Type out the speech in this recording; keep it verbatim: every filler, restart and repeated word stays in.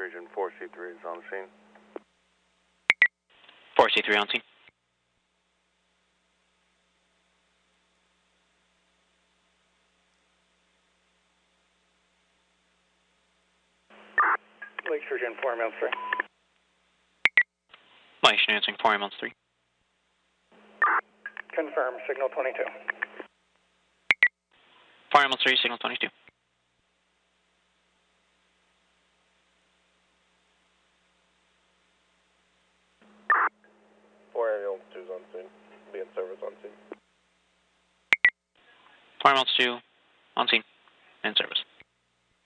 Surgeon four C three is on the scene. four C three on scene. Lake Surgeon four ambulance three. Mike answering four ambulance three. Confirm, signal twenty-two. four ambulance three, signal twenty-two. four ambulance two is on scene. Be in service on scene. four ambulance two on scene. In service.